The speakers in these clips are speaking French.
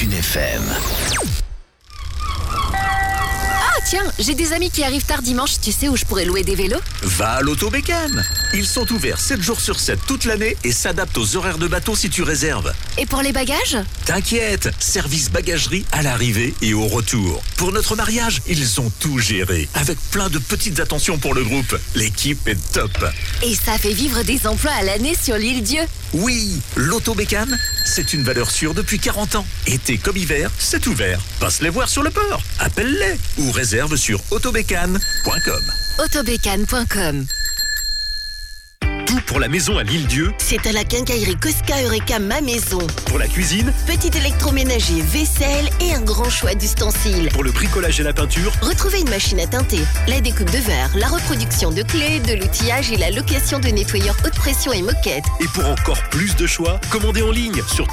Neptune FM. Tiens, j'ai des amis qui arrivent tard dimanche. Tu sais où je pourrais louer des vélos? Va à l'Autobécane. Ils sont ouverts 7 jours sur 7 toute l'année et s'adaptent aux horaires de bateau si tu réserves. Et pour les bagages? T'inquiète, service bagagerie à l'arrivée et au retour. Pour notre mariage, ils ont tout géré, avec plein de petites attentions pour le groupe. L'équipe est top. Et ça fait vivre des emplois à l'année sur l'île Dieu. Oui, l'Autobécane, c'est une valeur sûre depuis 40 ans. Été comme hiver, c'est ouvert. Passe les voir sur le port, appelle-les ou réserve sur autobécane.com. Autobécane.com. Tout pour la maison à l'Île-Dieu. C'est à la quincaillerie Cosca Eureka Ma Maison. Pour la cuisine, Petit électroménager, vaisselle et un grand choix d'ustensiles. pour le bricolage et la peinture, Retrouvez une machine à teinter, la découpe de verre, la reproduction de clés, de l'outillage et la location de nettoyeurs haute pression et moquette. et pour encore plus de choix, commandez en ligne sur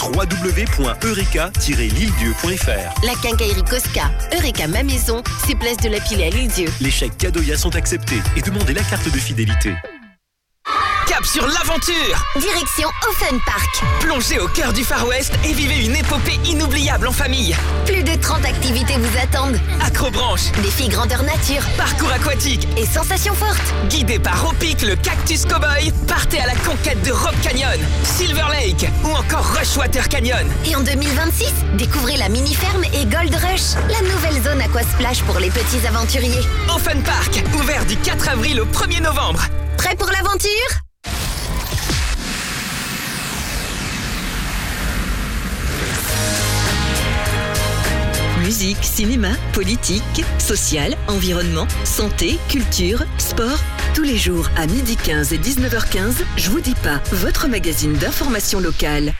www.eureka-lildieu.fr. La quincaillerie Cosca Eureka Ma Maison, c'est place de la Pilée à l'Île-Dieu. Les chèques Cadoya sont acceptés et demandez la carte de fidélité. Cap sur l'aventure! Direction Offen Park. Plongez au cœur du Far West et vivez une épopée inoubliable en famille. Plus de 30 activités vous attendent. Acrobranche, Défis grandeur nature parcours aquatique, et sensations fortes. guidé par Opic le Cactus Cowboy, partez à la conquête de Rock Canyon, Silver Lake ou encore Rushwater Canyon. Et en 2026, découvrez la mini-ferme et Gold Rush, la nouvelle zone aquasplash pour les petits aventuriers. Offen Park, ouvert du 4 avril au 1er novembre. Prêt pour l'aventure ? Musique, cinéma, politique, social, environnement, santé, culture, sport. Tous les jours à 12h15 et 19h15, Je vous dis pas, votre magazine d'information locale.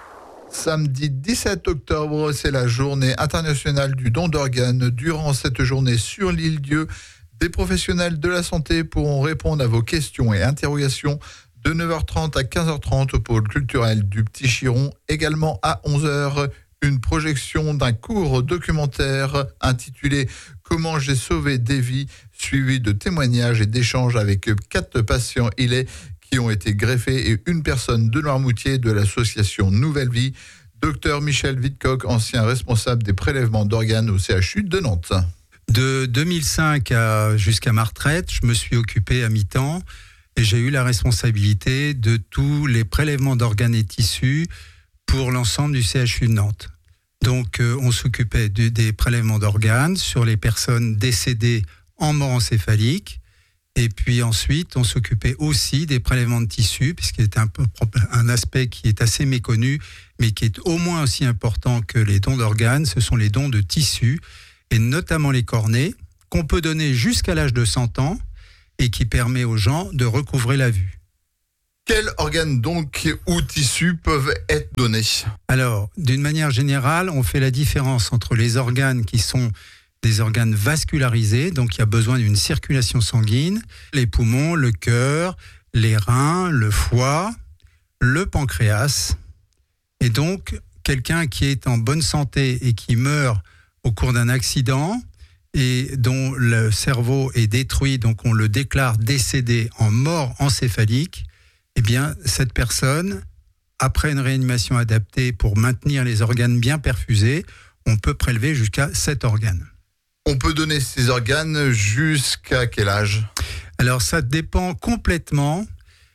Samedi 17 octobre, c'est la journée internationale du don d'organes. Durant cette journée sur l'île Dieu, des professionnels de la santé pourront répondre à vos questions et interrogations de 9h30 à 15h30 au pôle culturel du Petit Chiron. Également à 11h, une projection d'un court documentaire intitulé « Comment j'ai sauvé des vies », suivi de témoignages et d'échanges avec 4 patients qui ont été greffés et une personne de Noirmoutier de l'association Nouvelle Vie, Dr Michel Vidcock, ancien responsable des prélèvements d'organes au CHU de Nantes. De 2005 jusqu'à ma retraite, je me suis occupé à mi-temps et j'ai eu la responsabilité de tous les prélèvements d'organes et tissus pour l'ensemble du CHU de Nantes. Donc, on s'occupait des prélèvements d'organes sur les personnes décédées en mort encéphalique. Et puis ensuite, on s'occupait aussi des prélèvements de tissus, puisqu'il est un aspect qui est assez méconnu, mais qui est au moins aussi important que les dons d'organes. Ce sont les dons de tissus, et notamment les cornées, qu'on peut donner jusqu'à l'âge de 100 ans, et qui permet aux gens de recouvrer la vue. Quels organes donc ou tissus peuvent être donnés ? Alors, d'une manière générale, on fait la différence entre les organes qui sont des organes vascularisés, donc il y a besoin d'une circulation sanguine, les poumons, le cœur, les reins, le foie, le pancréas. Et donc, quelqu'un qui est en bonne santé et qui meurt au cours d'un accident et dont le cerveau est détruit, donc on le déclare décédé en mort encéphalique, eh bien, cette personne, après une réanimation adaptée pour maintenir les organes bien perfusés, on peut prélever jusqu'à 7 organes. On peut donner ces organes jusqu'à quel âge ? Alors, ça dépend complètement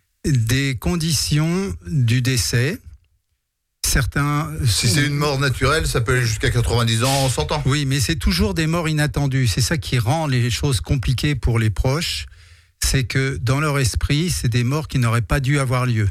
des conditions du décès. Certains... Si c'est une mort naturelle, ça peut aller jusqu'à 90 ans, 100 ans. Oui, mais c'est toujours des morts inattendues. C'est ça qui rend les choses compliquées pour les proches. C'est que dans leur esprit, c'est des morts qui n'auraient pas dû avoir lieu.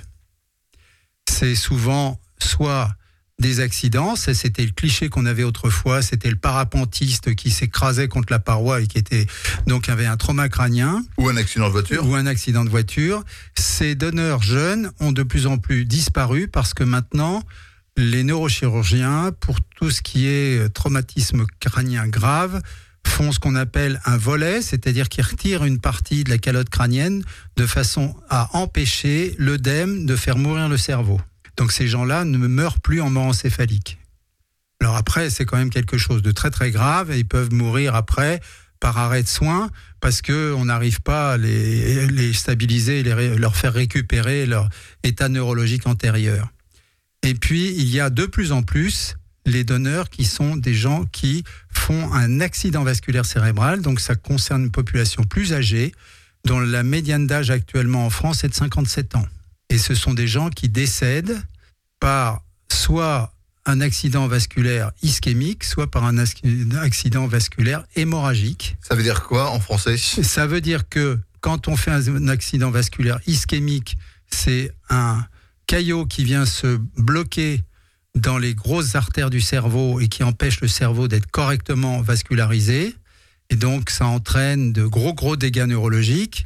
C'est souvent soit des accidents, ça c'était le cliché qu'on avait autrefois, c'était le parapentiste qui s'écrasait contre la paroi et qui était donc avait un trauma crânien. Ou un accident de voiture. Ou un accident de voiture. Ces donneurs jeunes ont de plus en plus disparu parce que maintenant, les neurochirurgiens, pour tout ce qui est traumatisme crânien grave, font ce qu'on appelle un volet, c'est-à-dire qu'ils retirent une partie de la calotte crânienne de façon à empêcher l'œdème de faire mourir le cerveau. Donc ces gens-là ne meurent plus en mort encéphalique. Alors après, c'est quand même quelque chose de très très grave et ils peuvent mourir après par arrêt de soins parce qu'on n'arrive pas à les stabiliser, leur faire récupérer leur état neurologique antérieur. Et puis, il y a de plus en plus les donneurs qui sont des gens qui font un accident vasculaire cérébral. Donc ça concerne une population plus âgée, dont la médiane d'âge actuellement en France est de 57 ans. Et ce sont des gens qui décèdent par soit un accident vasculaire ischémique, soit par un accident vasculaire hémorragique. Ça veut dire quoi en français ? Ça veut dire que quand on fait un accident vasculaire ischémique, c'est un caillot qui vient se bloquer dans les grosses artères du cerveau et qui empêche le cerveau d'être correctement vascularisé. Et donc, ça entraîne de gros dégâts neurologiques.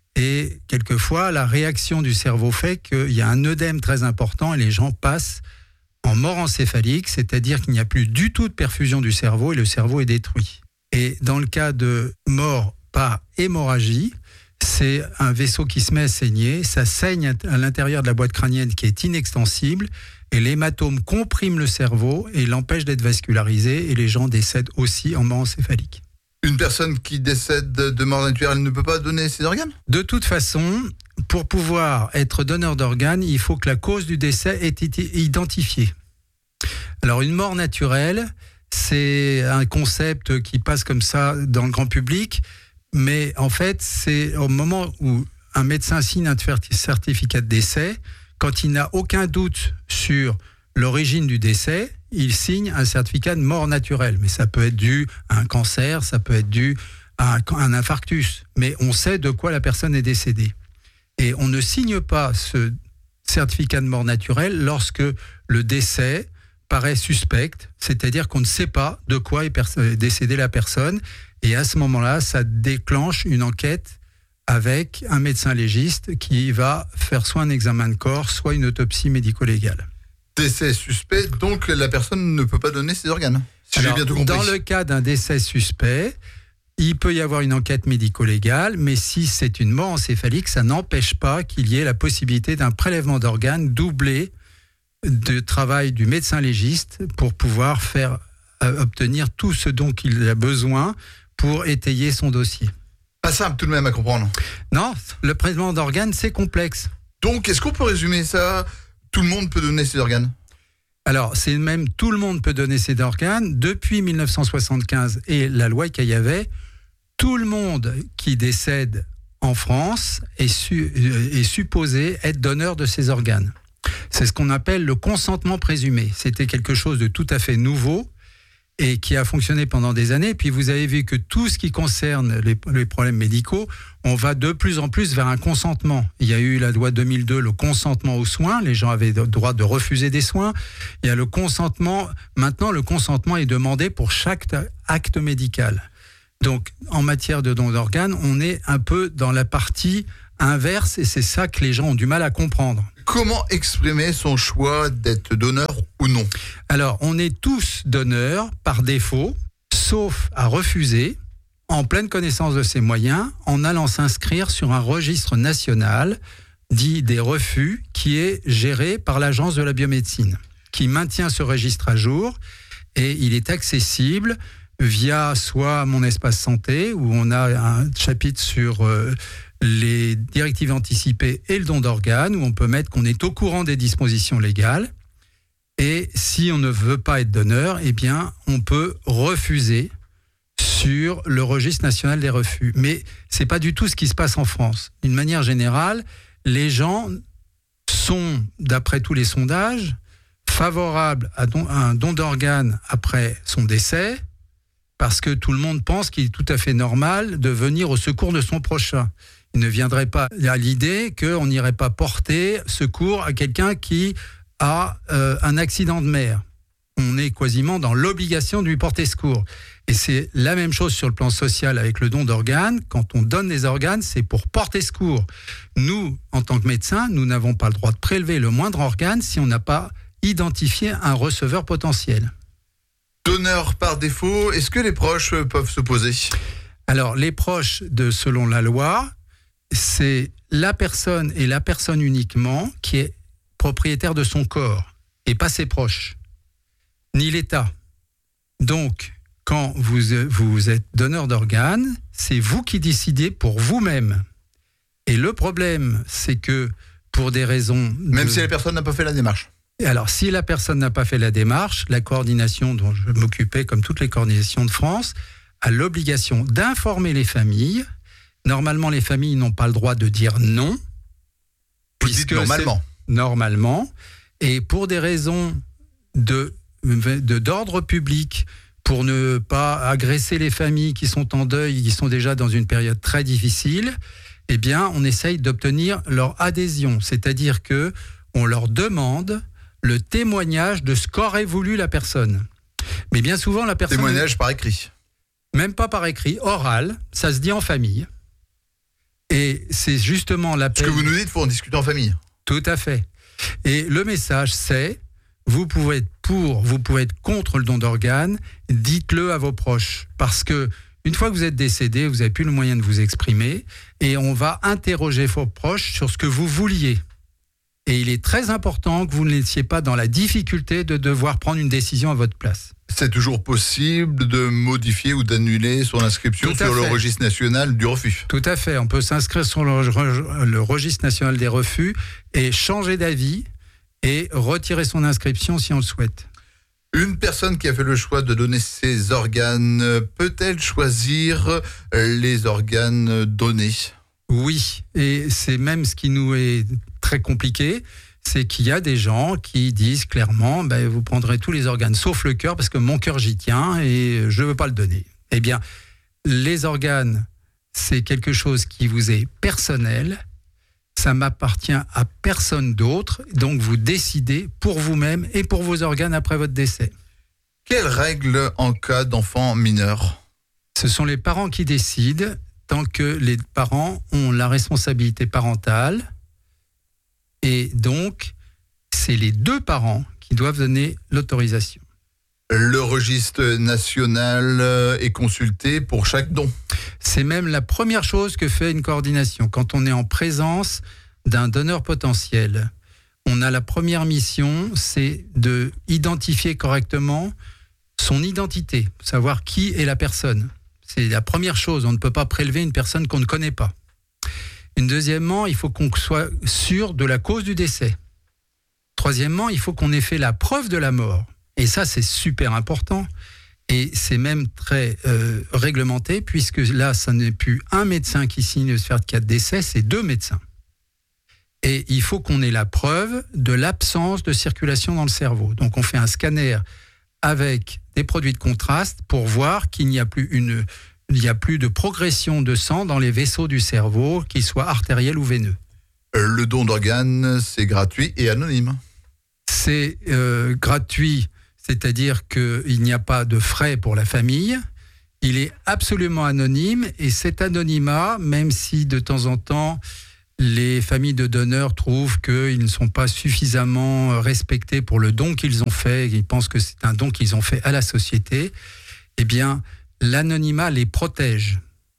Et quelquefois, la réaction du cerveau fait qu'il y a un œdème très important et les gens passent en mort encéphalique, c'est-à-dire qu'il n'y a plus du tout de perfusion du cerveau et le cerveau est détruit. Et dans le cas de mort par hémorragie, c'est un vaisseau qui se met à saigner, ça saigne à l'intérieur de la boîte crânienne qui est inextensible et l'hématome comprime le cerveau et l'empêche d'être vascularisé et les gens décèdent aussi en mort encéphalique. Une personne qui décède de mort naturelle ne peut pas donner ses organes ? De toute façon, pour pouvoir être donneur d'organes, il faut que la cause du décès ait été identifiée. Alors une mort naturelle, c'est un concept qui passe comme ça dans le grand public, mais en fait, c'est au moment où un médecin signe un certificat de décès, quand il n'a aucun doute sur l'origine du décès, il signe un certificat de mort naturelle. Mais ça peut être dû à un cancer, ça peut être dû à un infarctus. Mais on sait de quoi la personne est décédée. Et on ne signe pas ce certificat de mort naturelle lorsque le décès paraît suspect, c'est-à-dire qu'on ne sait pas de quoi est décédée la personne. Et à ce moment-là, ça déclenche une enquête avec un médecin légiste qui va faire soit un examen de corps, soit une autopsie médico-légale. Décès suspect, donc la personne ne peut pas donner ses organes, si j'ai bien tout compris. Dans le cas d'un décès suspect, il peut y avoir une enquête médico-légale, mais si c'est une mort encéphalique, ça n'empêche pas qu'il y ait la possibilité d'un prélèvement d'organes doublé de travail du médecin légiste pour pouvoir faire obtenir tout ce dont il a besoin pour étayer son dossier. Pas simple tout de même à comprendre. Non, le prélèvement d'organes, c'est complexe. Donc, est-ce qu'on peut résumer ça ? Tout le monde peut donner ses organes ? Alors, c'est même tout le monde peut donner ses organes. Depuis 1975 et la loi qu'il y avait, tout le monde qui décède en France est supposé être donneur de ses organes. C'est ce qu'on appelle le consentement présumé. C'était quelque chose de tout à fait nouveau et qui a fonctionné pendant des années. Et puis vous avez vu que tout ce qui concerne les problèmes médicaux, on va de plus en plus vers un consentement. Il y a eu la loi 2002, le consentement aux soins. Les gens avaient le droit de refuser des soins. Il y a le consentement. Maintenant, le consentement est demandé pour chaque acte médical. Donc, en matière de don d'organes, on est un peu dans la partie inverse et c'est ça que les gens ont du mal à comprendre. Comment exprimer son choix d'être donneur ou non ? Alors, on est tous donneurs par défaut, sauf à refuser, en pleine connaissance de ses moyens, en allant s'inscrire sur un registre national dit des refus qui est géré par l'Agence de la biomédecine, qui maintient ce registre à jour et il est accessible via soit Mon Espace Santé, où on a un chapitre sur les directives anticipées et le don d'organes, où on peut mettre qu'on est au courant des dispositions légales. Et si on ne veut pas être donneur, eh bien, on peut refuser sur le registre national des refus. Mais c'est pas du tout ce qui se passe en France. D'une manière générale, les gens sont, d'après tous les sondages, favorables à un don d'organes après son décès, parce que tout le monde pense qu'il est tout à fait normal de venir au secours de son prochain. Il ne viendrait pas à l'idée qu'on n'irait pas porter secours à quelqu'un qui a un accident de mer. On est quasiment dans l'obligation de lui porter secours. Et c'est la même chose sur le plan social avec le don d'organes. Quand on donne des organes, c'est pour porter secours. Nous, en tant que médecins, nous n'avons pas le droit de prélever le moindre organe si on n'a pas identifié un receveur potentiel. Donneur par défaut, est-ce que les proches peuvent s'opposer ? Alors, les proches, selon la loi, c'est la personne et la personne uniquement qui est propriétaire de son corps et pas ses proches, ni l'État. Donc, quand vous êtes donneur d'organes, c'est vous qui décidez pour vous-même. Et le problème, c'est que pour des raisons... Même si la personne n'a pas fait la démarche. Alors, si la personne n'a pas fait la démarche, la coordination dont je m'occupais, comme toutes les coordinations de France, a l'obligation d'informer les familles. Normalement, les familles n'ont pas le droit de dire non. Vous dites normalement. Normalement. Et pour des raisons d'ordre public, pour ne pas agresser les familles qui sont en deuil, qui sont déjà dans une période très difficile, eh bien, on essaye d'obtenir leur adhésion. C'est-à-dire que on leur demande le témoignage de ce qu'aurait voulu la personne. Mais bien souvent, la personne... Témoignage par écrit. Même pas par écrit, oral, ça se dit en famille. Et c'est justement l'appel... Ce que vous nous dites, il faut en discuter en famille. Tout à fait. Et le message, c'est, vous pouvez être pour, vous pouvez être contre le don d'organes, dites-le à vos proches. Parce que une fois que vous êtes décédé, vous n'avez plus le moyen de vous exprimer, et on va interroger vos proches sur ce que vous vouliez. Et il est très important que vous ne laissiez pas dans la difficulté de devoir prendre une décision à votre place. C'est toujours possible de modifier ou d'annuler son inscription sur le registre national du refus. Tout à fait. On peut s'inscrire sur le registre national des refus et changer d'avis et retirer son inscription si on le souhaite. Une personne qui a fait le choix de donner ses organes peut-elle choisir les organes donnés ? Oui, et c'est même ce qui nous est très compliqué, c'est qu'il y a des gens qui disent clairement vous prendrez tous les organes sauf le cœur parce que mon cœur j'y tiens et je ne veux pas le donner. Eh bien, les organes, c'est quelque chose qui vous est personnel, ça m'appartient à personne d'autre, donc vous décidez pour vous-même et pour vos organes après votre décès. Quelles règles en cas d'enfant mineur ? Ce sont les parents qui décident, tant que les parents ont la responsabilité parentale. Et donc, c'est les deux parents qui doivent donner l'autorisation. Le registre national est consulté pour chaque don. C'est même la première chose que fait une coordination. Quand on est en présence d'un donneur potentiel, on a la première mission, c'est de identifier correctement son identité, savoir qui est la personne. C'est la première chose, on ne peut pas prélever une personne qu'on ne connaît pas. Deuxièmement, il faut qu'on soit sûr de la cause du décès. Troisièmement, il faut qu'on ait fait la preuve de la mort. Et ça, c'est super important. Et c'est même très réglementé, puisque là, ça n'est plus un médecin qui signe le certificat de décès, c'est 2 médecins. Et il faut qu'on ait la preuve de l'absence de circulation dans le cerveau. Donc, on fait un scanner avec des produits de contraste pour voir qu'il n'y a plus de progression de sang dans les vaisseaux du cerveau, qu'ils soient artériels ou veineux. Le don d'organes, c'est gratuit et anonyme. C'est gratuit, c'est-à-dire qu'il n'y a pas de frais pour la famille. Il est absolument anonyme et cet anonymat, même si de temps en temps les familles de donneurs trouvent qu'ils ne sont pas suffisamment respectés pour le don qu'ils ont fait, ils pensent que c'est un don qu'ils ont fait à la société, eh bien, l'anonymat les protège.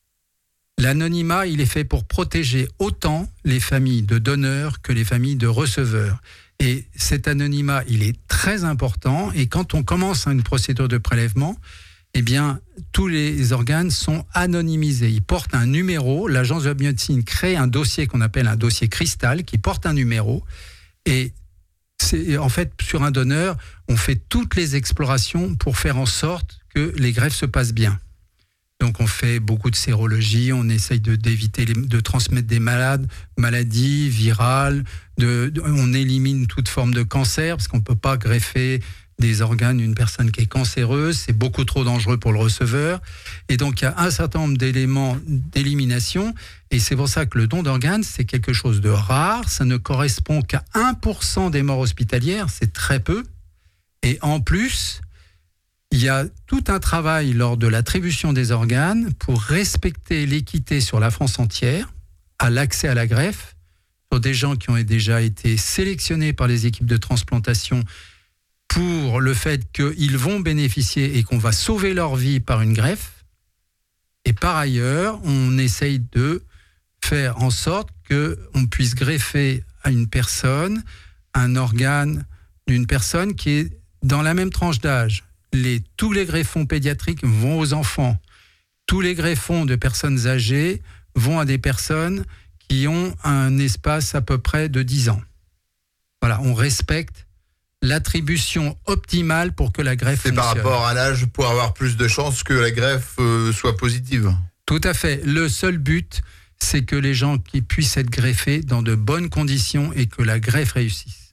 L'anonymat, il est fait pour protéger autant les familles de donneurs que les familles de receveurs. Et cet anonymat, il est très important. Et quand on commence une procédure de prélèvement, eh bien, tous les organes sont anonymisés. Ils portent un numéro. L'Agence de la biomédecine crée un dossier qu'on appelle un dossier cristal qui porte un numéro. Et c'est, en fait, sur un donneur, on fait toutes les explorations pour faire en sorte que les greffes se passent bien. Donc on fait beaucoup de sérologie, on essaye d'éviter de transmettre des maladies virales, on élimine toute forme de cancer, parce qu'on ne peut pas greffer des organes d'une personne qui est cancéreuse, c'est beaucoup trop dangereux pour le receveur. Et donc il y a un certain nombre d'éléments d'élimination, et c'est pour ça que le don d'organes, c'est quelque chose de rare, ça ne correspond qu'à 1% des morts hospitalières, c'est très peu. Et en plus, il y a tout un travail lors de l'attribution des organes pour respecter l'équité sur la France entière, à l'accès à la greffe, sur des gens qui ont déjà été sélectionnés par les équipes de transplantation pour le fait qu'ils vont bénéficier et qu'on va sauver leur vie par une greffe. Et par ailleurs, on essaye de faire en sorte qu'on puisse greffer à une personne un organe d'une personne qui est dans la même tranche d'âge. Tous les greffons pédiatriques vont aux enfants. Tous les greffons de personnes âgées vont à des personnes qui ont un espace à peu près de 10 ans. Voilà, on respecte l'attribution optimale pour que la greffe fonctionne. C'est par rapport à l'âge pour avoir plus de chances que la greffe soit positive. Tout à fait. Le seul but, c'est que les gens qui puissent être greffés dans de bonnes conditions et que la greffe réussisse.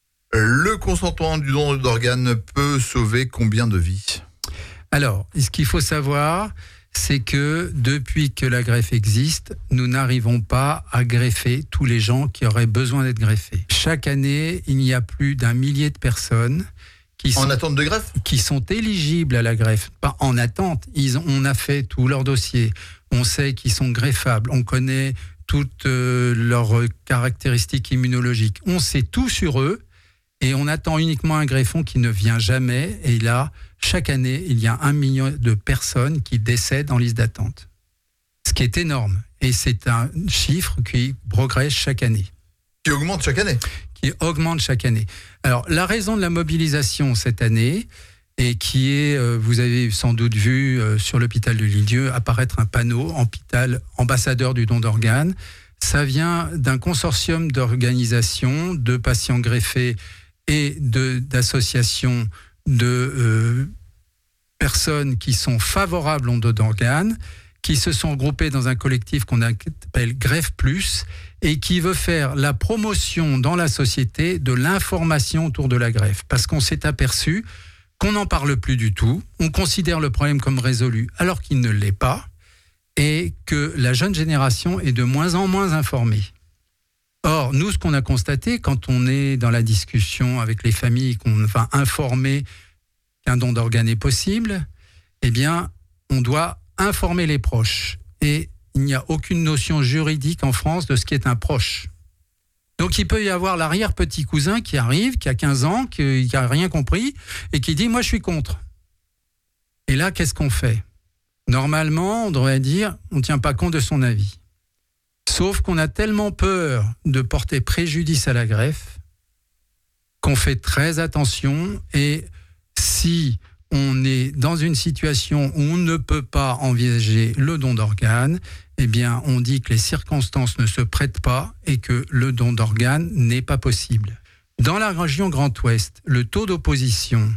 Le consentement du don d'organes peut sauver combien de vies ? Alors, ce qu'il faut savoir, c'est que depuis que la greffe existe, nous n'arrivons pas à greffer tous les gens qui auraient besoin d'être greffés. Chaque année, il y a plus d'1 millier de personnes en attente de greffe, qui sont éligibles à la greffe. Pas en attente, on a fait tout leur dossier. On sait qu'ils sont greffables. On connaît toutes leurs caractéristiques immunologiques. On sait tout sur eux et on attend uniquement un greffon qui ne vient jamais. Et là, chaque année, il y a 1 million de personnes qui décèdent en liste d'attente. Ce qui est énorme. Et c'est un chiffre qui progresse chaque année. Qui augmente chaque année. Qui augmente chaque année. Alors, la raison de la mobilisation cette année, et qui est, vous avez sans doute vu sur l'hôpital de Lille-Dieu apparaître un panneau, hôpital ambassadeur du don d'organes. Ça vient d'un consortium d'organisations, de patients greffés et d'associations de personnes qui sont favorables au don d'organes, qui se sont regroupées dans un collectif qu'on appelle Greffe Plus et qui veut faire la promotion dans la société de l'information autour de la greffe. Parce qu'on s'est aperçu qu'on n'en parle plus du tout, on considère le problème comme résolu alors qu'il ne l'est pas et que la jeune génération est de moins en moins informée. Or, nous, ce qu'on a constaté quand on est dans la discussion avec les familles, qu'on va informer qu'un don d'organes est possible, eh bien, on doit informer les proches. Et il n'y a aucune notion juridique en France de ce qui est un proche. Donc, il peut y avoir l'arrière-petit-cousin qui arrive, qui a 15 ans, qui n'a rien compris, et qui dit « moi, je suis contre ». Et là, qu'est-ce qu'on fait ? Normalement, on devrait dire « on ne tient pas compte de son avis ». Sauf qu'on a tellement peur de porter préjudice à la greffe qu'on fait très attention. Et si on est dans une situation où on ne peut pas envisager le don d'organes, eh bien, on dit que les circonstances ne se prêtent pas et que le don d'organes n'est pas possible. Dans la région Grand Ouest, le taux d'opposition,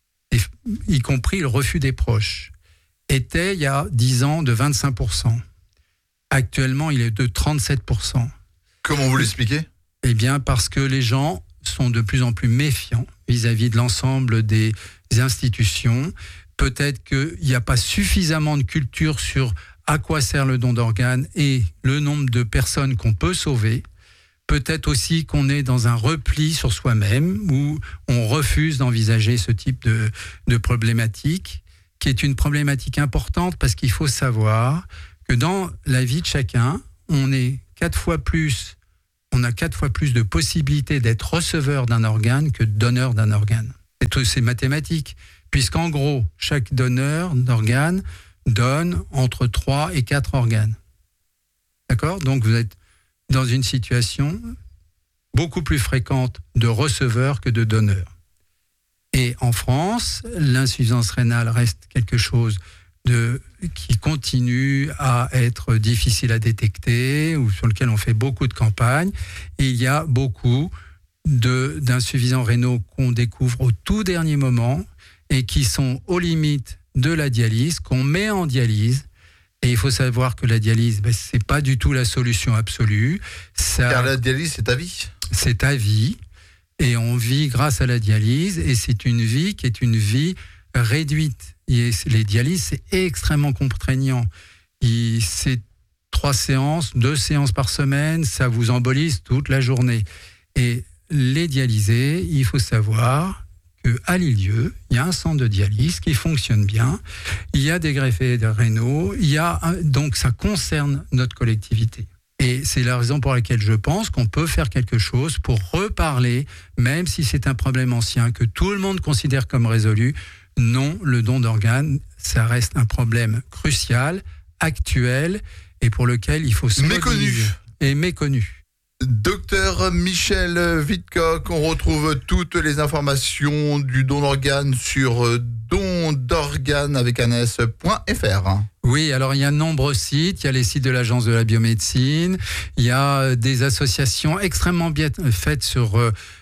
y compris le refus des proches, était, il y a 10 ans, de 25%. Actuellement, il est de 37%. Comment vous l'expliquez ? Eh bien, parce que les gens sont de plus en plus méfiants vis-à-vis de l'ensemble des institutions. Peut-être qu'il n'y a pas suffisamment de culture sur à quoi sert le don d'organes et le nombre de personnes qu'on peut sauver. Peut-être aussi qu'on est dans un repli sur soi-même où on refuse d'envisager ce type de problématique, qui est une problématique importante parce qu'il faut savoir que dans la vie de chacun, on a 4 fois plus de possibilités d'être receveur d'un organe que donneur d'un organe. C'est mathématique, puisqu'en gros, chaque donneur d'organes donne entre 3 et 4 organes. D'accord ? Donc vous êtes dans une situation beaucoup plus fréquente de receveur que de donneur. Et en France, l'insuffisance rénale reste quelque chose qui continue à être difficile à détecter ou sur lequel on fait beaucoup de campagnes. Et il y a beaucoup d'insuffisants rénaux qu'on découvre au tout dernier moment et qui sont aux limites de la dialyse, qu'on met en dialyse. Et il faut savoir que la dialyse, c'est pas du tout la solution absolue. Car la dialyse, c'est à vie. C'est à vie. Et on vit grâce à la dialyse. Et c'est une vie qui est une vie réduite. Et les dialyses, c'est extrêmement contraignant. C'est 3 séances, 2 séances par semaine, ça vous embolise toute la journée. Et les dialysés, il faut savoir qu'à Lille-Dieu, il y a un centre de dialyse qui fonctionne bien, il y a des greffés de rénaux, donc ça concerne notre collectivité. Et c'est la raison pour laquelle je pense qu'on peut faire quelque chose pour reparler, même si c'est un problème ancien, que tout le monde considère comme résolu. Non, le don d'organes, ça reste un problème crucial, actuel, et pour lequel il faut se mobiliser. Méconnu. Docteur Michel Vidcock, on retrouve toutes les informations du don d'organes sur dondorganes avec un s.fr. Oui, alors il y a de nombreux sites, il y a les sites de l'Agence de la biomédecine, il y a des associations extrêmement bien faites sur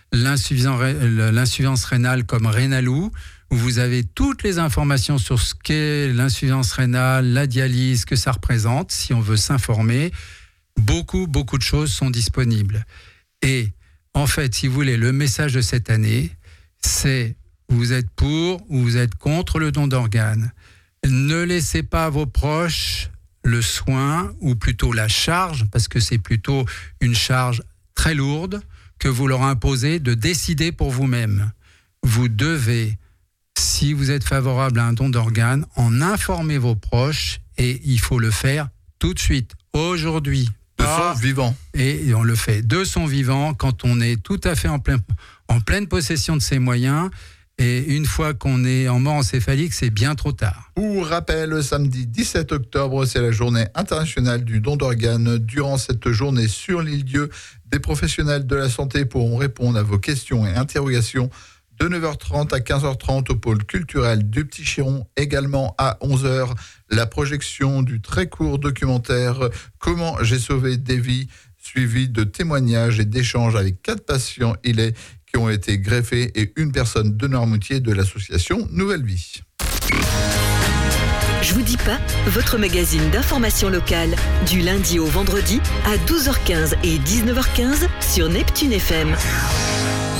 l'insuffisance rénale comme Rénalou, où vous avez toutes les informations sur ce qu'est l'insuffisance rénale, la dialyse, ce que ça représente. Si on veut s'informer, beaucoup de choses sont disponibles. Et en fait, si vous voulez, le message de cette année, c'est vous êtes pour ou vous êtes contre le don d'organes. Ne laissez pas à vos proches le soin, ou plutôt la charge, parce que c'est plutôt une charge très lourde, que vous leur imposez de décider pour vous-même. Vous devez, si vous êtes favorable à un don d'organes, en informer vos proches, et il faut le faire tout de suite, aujourd'hui. De son vivant. Et on le fait de son vivant, quand on est tout à fait en pleine possession de ses moyens. Et une fois qu'on est en mort encéphalique, c'est bien trop tard. Pour rappel, samedi 17 octobre, c'est la journée internationale du don d'organes. Durant cette journée sur l'île-Dieu, des professionnels de la santé pourront répondre à vos questions et interrogations de 9h30 à 15h30 au pôle culturel du Petit Chiron. Également à 11h, la projection du très court documentaire « Comment j'ai sauvé des vies », suivi de témoignages et d'échanges avec 4 patients qui ont été greffés et une personne de Noirmoutier de l'association Nouvelle Vie. Je vous dis pas, votre magazine d'information locale, du lundi au vendredi à 12h15 et 19h15 sur Neptune FM.